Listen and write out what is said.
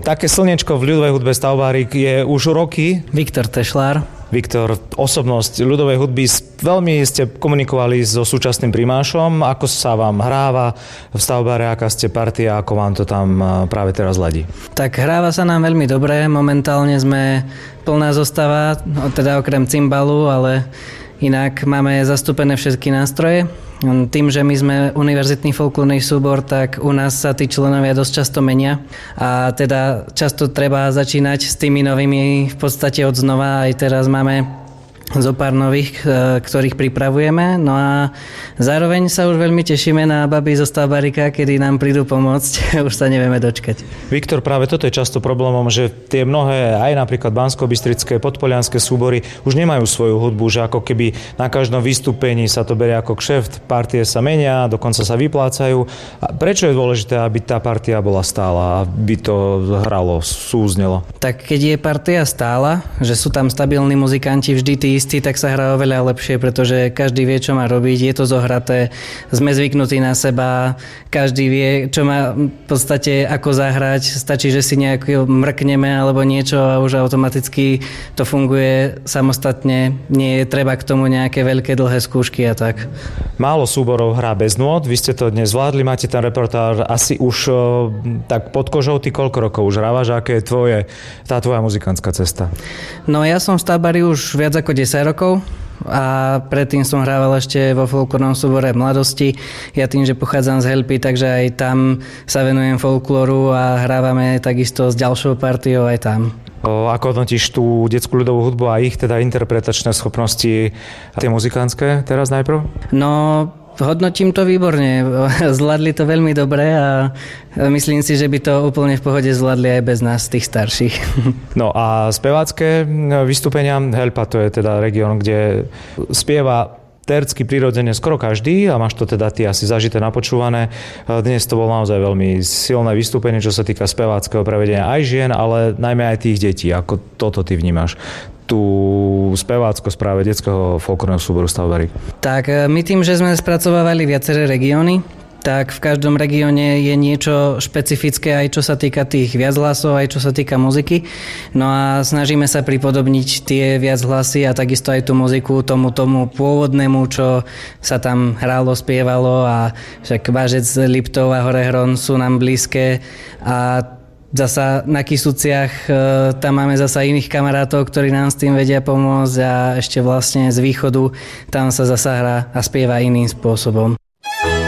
Také slniečko v ľudovej hudbe Stavbárik je už roky. Viktor Tešlár. Viktor, osobnosť ľudovej hudby, veľmi ste komunikovali so súčasným primášom. Ako sa vám hráva v Stavbáre, aká ste partia, ako vám to tam práve teraz ladí? Tak hráva sa nám veľmi dobre, momentálne sme plná zostava, teda okrem cymbalu, ale inak máme zastúpené všetky nástroje. Tým, že my sme univerzitný folklórny súbor, tak u nás sa tí členovia dosť často menia a teda často treba začínať s tými novými v podstate od znova. Aj teraz máme zo pár nových, ktorých pripravujeme. No a zároveň sa už veľmi tešíme na baby zo Stavbárika, kedy nám prídu pomôcť. Už sa nevieme dočkať. Viktor, práve toto je často problémom, že tie mnohé, aj napríklad banskobystrické, podpolianské súbory už nemajú svoju hudbu, že ako keby na každom vystúpení sa to berie ako kšeft, partie sa menia, dokonca sa vyplácajú. A prečo je dôležité, aby tá partia bola stála, aby to hralo, súznelo? Tak keď je partia stála, že sú tam stabilní muzikanti, vždy tí istí, tak sa hrá oveľa lepšie, pretože každý vie, čo má robiť, je to zohraté, sme zvyknutí na seba, každý vie, čo má v podstate ako zahrať, stačí, že si nejak mrkneme alebo niečo a už automaticky to funguje samostatne, nie je treba k tomu nejaké veľké dlhé skúšky a tak. Málo súborov hrá bez nôt, vy ste to dnes zvládli, máte ten repertoár asi už tak pod kožou, ty koľko rokov už hrávaš, aké je tá tvoja muzikantská cesta? No ja som v Stavbári už viac ako 10 rokov a predtým som hrával ešte vo folklórnom súbore Mladosti. Ja tým, že pochádzam z Helpy, takže aj tam sa venujem folklóru a hrávame takisto s ďalšou partiou aj tam. Ako hodnotíš tú detskú ľudovú hudbu a ich teda interpretačné schopnosti, tie muzikantské teraz najprv? No, hodnotím to výborne. Zvládli to veľmi dobre a myslím si, že by to úplne v pohode zvládli aj bez nás, tých starších. No a spevácké vystúpenia, Helpa to je teda región, kde spieva tercky prirodzene skoro každý a máš to teda ty asi zažité, napočúvané. Dnes to bolo naozaj veľmi silné vystúpenie, čo sa týka speváckeho prevedenia aj žien, ale najmä aj tých detí. Ako toto ty vnímaš? Tú spevácko správe detského folklórneho súboru Stavbárik? Tak my tým, že sme spracovávali viaceré regióny, tak v každom regióne je niečo špecifické, aj čo sa týka tých viachlasov, aj čo sa týka muziky. No a snažíme sa pripodobniť tie viachlasy a takisto aj tú muziku tomu pôvodnému, čo sa tam hrálo, spievalo a však Vážec, Liptov a Horehron sú nám blízke a zasa na Kysuciach tam máme zasa iných kamarátov, ktorí nám s tým vedia pomôcť a ešte vlastne z východu tam sa zasa hrá a spieva iným spôsobom.